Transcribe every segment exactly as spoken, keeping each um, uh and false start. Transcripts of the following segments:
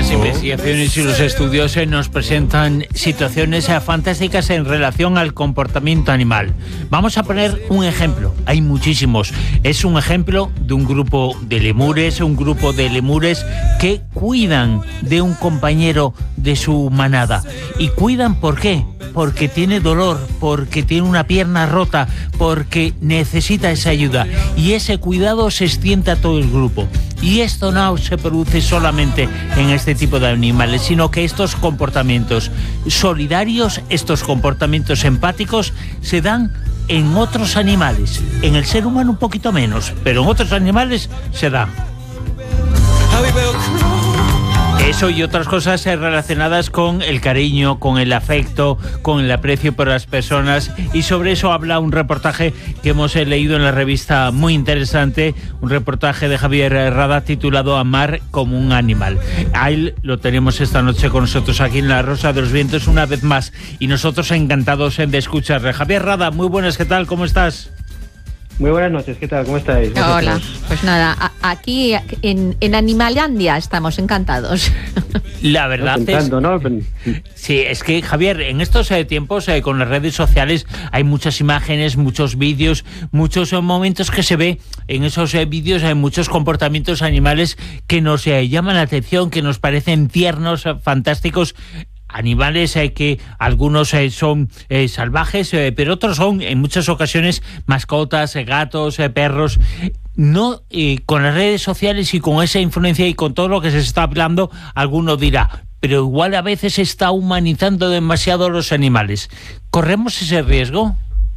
Las investigaciones y los estudios eh, nos presentan situaciones eh, fantásticas en relación al comportamiento animal. Vamos a poner un ejemplo, hay muchísimos. Es un ejemplo de un grupo de lemures, un grupo de lemures que cuidan de un compañero de su manada. ¿Y cuidan por qué? Porque tiene dolor, porque tiene una pierna rota, porque necesita esa ayuda. Y ese cuidado se extiende a todo el grupo. Y esto no se produce solamente en este tipo de animales, sino que estos comportamientos solidarios, estos comportamientos empáticos, se dan en otros animales. En el ser humano un poquito menos, pero en otros animales se dan. Eso y otras cosas relacionadas con el cariño, con el afecto, con el aprecio por las personas, y sobre eso habla un reportaje que hemos leído en la revista, muy interesante, un reportaje de Javier Rada titulado Amar como un animal. A él lo tenemos esta noche con nosotros aquí en La Rosa de los Vientos una vez más, y nosotros encantados de escucharle. Javier Rada, muy buenas, ¿qué tal? ¿Cómo estás? Muy buenas noches, ¿qué tal? ¿Cómo estáis? Hola, pues nada, a, aquí en, en Animalandia estamos encantados. La verdad es... ¿no? Sí, es que, Javier, en estos eh, tiempos eh, con las redes sociales hay muchas imágenes, muchos vídeos, muchos eh, momentos que se ve en esos eh, vídeos, hay muchos comportamientos animales que nos eh, llaman la atención, que nos parecen tiernos, eh, fantásticos. Animales eh, que algunos eh, son eh, salvajes, eh, pero otros son en muchas ocasiones mascotas, eh, gatos, eh, perros. No, eh, con las redes sociales y con esa influencia y con todo lo que se está hablando, alguno dirá, pero igual a veces se está humanizando demasiado los animales. ¿Corremos ese riesgo?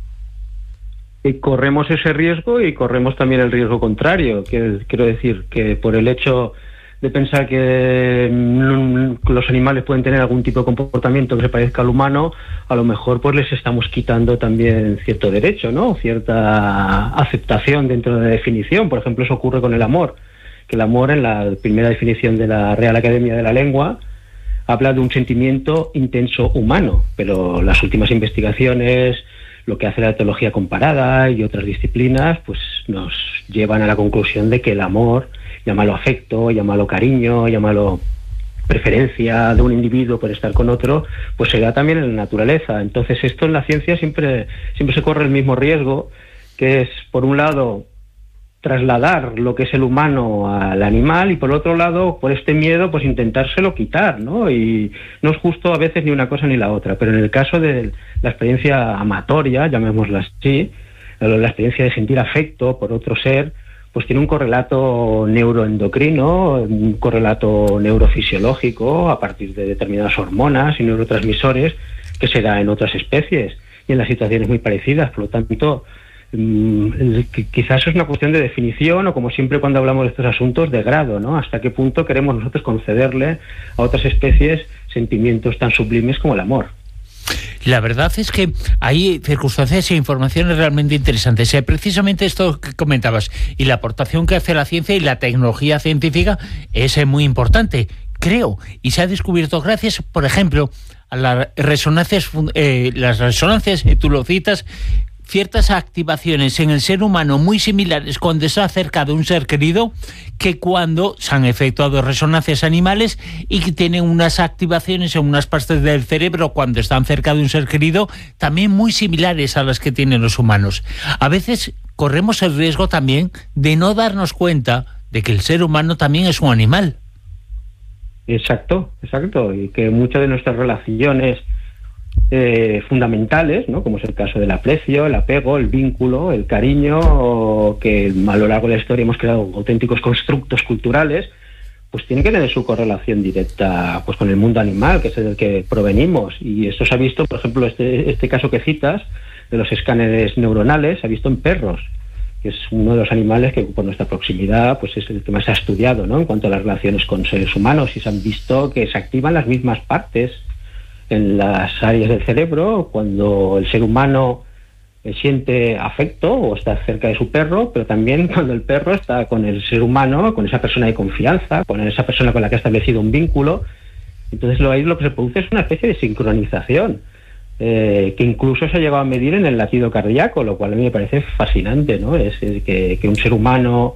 Y corremos ese riesgo y corremos también el riesgo contrario, que quiero decir que por el hecho de pensar que los animales pueden tener algún tipo de comportamiento que se parezca al humano, a lo mejor pues les estamos quitando también cierto derecho, ¿no? Cierta aceptación dentro de la definición. Por ejemplo, eso ocurre con el amor, que el amor, en la primera definición de la Real Academia de la Lengua, habla de un sentimiento intenso humano, pero las últimas investigaciones, lo que hace la teología comparada y otras disciplinas, pues nos llevan a la conclusión de que el amor, llámalo afecto, llámalo cariño, llámalo preferencia de un individuo por estar con otro, pues se da también en la naturaleza. Entonces esto en la ciencia siempre, siempre se corre el mismo riesgo, que es, por un lado, trasladar lo que es el humano al animal, y por otro lado, por este miedo, pues intentárselo quitar, ¿no? Y no es justo a veces ni una cosa ni la otra, pero en el caso de la experiencia amatoria, llamémosla así, la experiencia de sentir afecto por otro ser, pues tiene un correlato neuroendocrino, un correlato neurofisiológico a partir de determinadas hormonas y neurotransmisores que se da en otras especies y en las situaciones muy parecidas. Por lo tanto, quizás es una cuestión de definición, o, como siempre cuando hablamos de estos asuntos, de grado, ¿no? Hasta qué punto queremos nosotros concederle a otras especies sentimientos tan sublimes como el amor. La verdad es que hay circunstancias e informaciones realmente interesantes. Eh, precisamente esto que comentabas, y la aportación que hace la ciencia y la tecnología científica es eh, muy importante, creo, y se ha descubierto gracias, por ejemplo, a las resonancias, eh, las resonancias, eh, tú lo citas, ciertas activaciones en el ser humano muy similares cuando está cerca de un ser querido, que cuando se han efectuado resonancias animales y que tienen unas activaciones en unas partes del cerebro cuando están cerca de un ser querido también muy similares a las que tienen los humanos. A veces corremos el riesgo también de no darnos cuenta de que el ser humano también es un animal. Exacto, exacto, y que muchas de nuestras relaciones Eh, fundamentales, ¿no? Como es el caso del aprecio, el apego, el vínculo, el cariño, que a lo largo de la historia hemos creado auténticos constructos culturales, pues tienen que tener su correlación directa pues con el mundo animal, que es del que provenimos. Y esto se ha visto, por ejemplo, este, este caso que citas, de los escáneres neuronales, se ha visto en perros, que es uno de los animales que por nuestra proximidad pues es el que más se ha estudiado, ¿no? En cuanto a las relaciones con seres humanos, y se han visto que se activan las mismas partes en las áreas del cerebro cuando el ser humano eh, siente afecto o está cerca de su perro, pero también cuando el perro está con el ser humano, con esa persona de confianza, con esa persona con la que ha establecido un vínculo. Entonces lo, ahí lo que se produce es una especie de sincronización eh, que incluso se ha llegado a medir en el latido cardíaco, lo cual a mí me parece fascinante, ¿no? Es, es que, que un ser humano